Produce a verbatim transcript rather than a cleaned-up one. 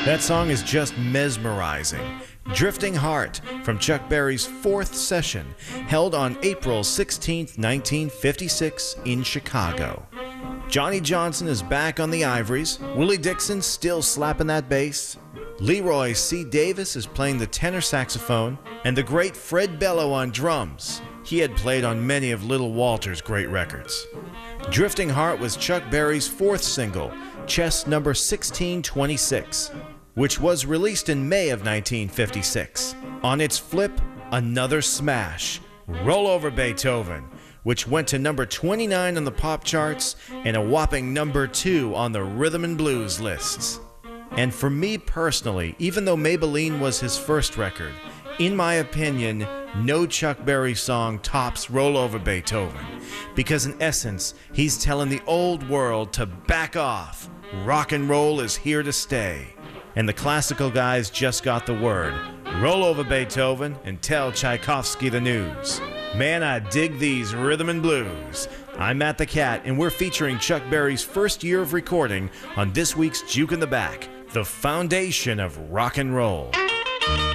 That song is just mesmerizing. Drifting Heart from Chuck Berry's fourth session, held on April sixteenth, nineteen fifty-six in Chicago. Johnny Johnson is back on the ivories, Willie Dixon still slapping that bass, Leroy C. Davis is playing the tenor saxophone, and the great Fred Bello on drums. He had played on many of Little Walter's great records. Drifting Heart was Chuck Berry's fourth single, Chess number sixteen twenty-six, which was released in May of nineteen fifty-six. On its flip, another smash, Roll Over Beethoven, which went to number twenty-nine on the pop charts and a whopping number two on the rhythm and blues lists. And for me personally, even though Maybelline was his first record, in my opinion, no Chuck Berry song tops Roll Over Beethoven, because in essence, he's telling the old world to back off. Rock and roll is here to stay. And the classical guys just got the word. Roll over Beethoven and tell Tchaikovsky the news. Man, I dig these rhythm and blues. I'm Matt the Cat, and we're featuring Chuck Berry's first year of recording on this week's Juke in the Back, the foundation of rock and roll.